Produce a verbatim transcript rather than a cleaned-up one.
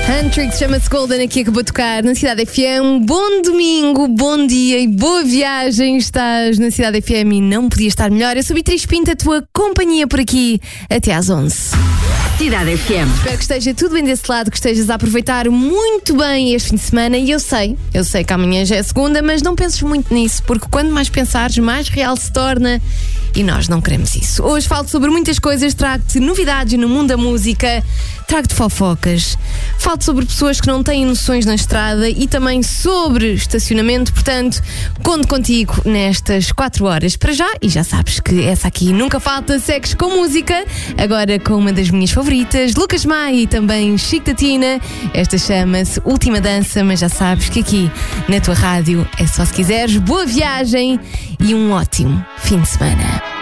Huntrix chama-se Golden, aqui acabou de tocar na Cidade F M. Bom domingo, bom dia e boa viagem. Estás na Cidade F M e não podia estar melhor. Eu sou Beatriz Pinto, a tua companhia por aqui até às onze. Cidade F M. Espero que esteja tudo bem desse lado, que estejas a aproveitar muito bem este fim de semana. E eu sei, eu sei que amanhã já é segunda, mas não penses muito nisso, porque quando mais pensares, mais real se torna. E nós não queremos isso. Hoje falo sobre muitas coisas, trago-te novidades no mundo da música, trago-te fofocas, falo sobre pessoas que não têm noções na estrada e também sobre estacionamento. Portanto, conto contigo nestas quatro horas para já. E já sabes que essa aqui nunca falta. Segues com música, agora com uma das minhas favoritas, Lucas Maia e também Chico da Tina. Esta chama-se Última Dança, mas já sabes que aqui na tua rádio é só se quiseres. Boa viagem e um ótimo fim de semana.